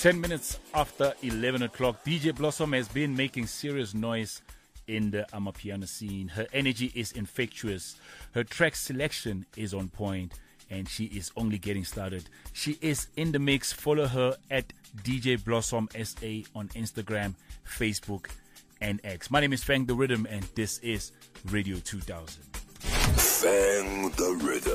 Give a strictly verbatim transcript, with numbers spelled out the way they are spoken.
ten minutes after eleven o'clock, D J Blossom has been making serious noise in the Amapiano scene. Her energy is infectious. Her track selection is on point, and she is only getting started. She is in the mix. Follow her at D J Blossom S A on Instagram, Facebook, and X. My name is Fang the Rhythm, and this is Radio two thousand. Fang the Rhythm.